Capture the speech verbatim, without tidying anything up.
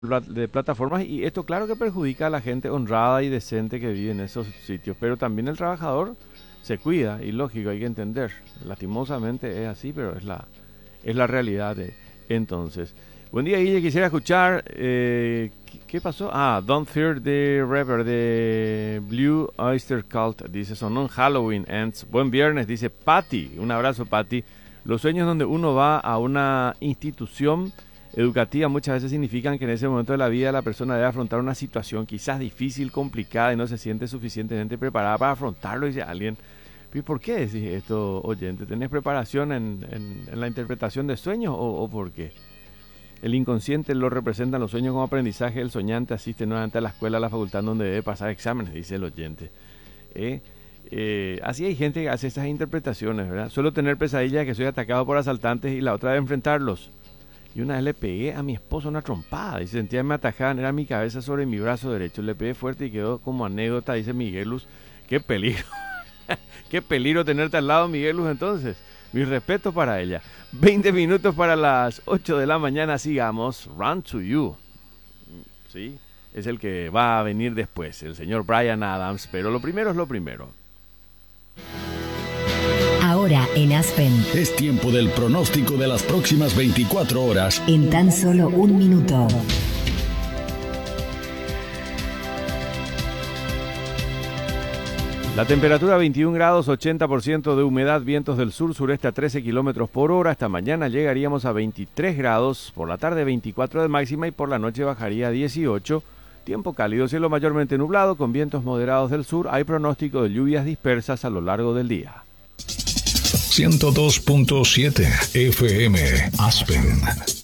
de plataformas, y esto claro que perjudica a la gente honrada y decente que vive en esos sitios, pero también el trabajador se cuida, y lógico, hay que entender, lastimosamente es así, pero es la, es la realidad de, entonces. Buen día, Guille, quisiera escuchar, eh, ¿qué, ¿qué pasó? Ah, Don't Fear the Reaper de Blue Oyster Cult, dice, sonó en Halloween Ends. Buen viernes, dice Patty, un abrazo Patty. Los sueños donde uno va a una institución educativa muchas veces significan que en ese momento de la vida la persona debe afrontar una situación quizás difícil, complicada, y no se siente suficientemente preparada para afrontarlo. Dice alguien, ¿y por qué decís esto, oyente? ¿Tenés preparación en, en, en la interpretación de sueños o, o por qué? El inconsciente lo representan los sueños como aprendizaje. El soñante asiste nuevamente a la escuela, a la facultad donde debe pasar exámenes, dice el oyente. ¿Eh? Eh, así hay gente que hace esas interpretaciones, ¿verdad? Suelo tener pesadillas que soy atacado por asaltantes y la otra de enfrentarlos. Y una vez le pegué a mi esposo una trompada y sentía que me atajaban, era mi cabeza sobre mi brazo derecho. Le pegué fuerte y quedó como anécdota, dice Miguelus. ¡Qué peligro! ¡Qué peligro tenerte al lado, Miguelus, entonces! Mi respeto para ella. veinte minutos para las ocho de la mañana, sigamos. Run to You. Sí, es el que va a venir después, el señor Bryan Adams, pero lo primero es lo primero. Ahora en Aspen. Es tiempo del pronóstico de las próximas veinticuatro horas. En tan solo un minuto. La temperatura veintiún grados, ochenta por ciento de humedad, vientos del sur-sureste a trece kilómetros por hora. Esta mañana llegaríamos a veintitrés grados, por la tarde veinticuatro de máxima y por la noche bajaría a dieciocho. Tiempo cálido, cielo mayormente nublado con vientos moderados del sur. Hay pronóstico de lluvias dispersas a lo largo del día. ciento dos punto siete F M Aspen.